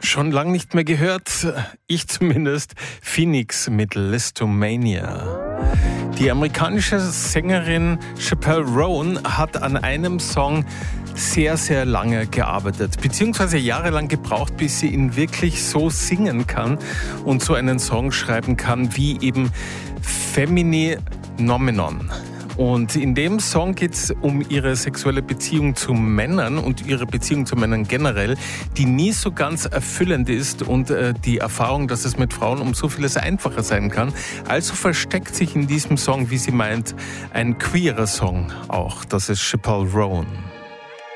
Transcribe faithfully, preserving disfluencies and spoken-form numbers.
Schon lange nicht mehr gehört, ich zumindest, Phoenix mit Listomania. Die amerikanische Sängerin Chappell Roan hat an einem Song sehr, sehr lange gearbeitet, beziehungsweise jahrelang gebraucht, bis sie ihn wirklich so singen kann und so einen Song schreiben kann wie eben Femininomenon. Und in dem Song geht es um ihre sexuelle Beziehung zu Männern und ihre Beziehung zu Männern generell, die nie so ganz erfüllend ist und äh, die Erfahrung, dass es mit Frauen um so vieles einfacher sein kann. Also versteckt sich in diesem Song, wie sie meint, ein queerer Song auch. Das ist Chappell Roan.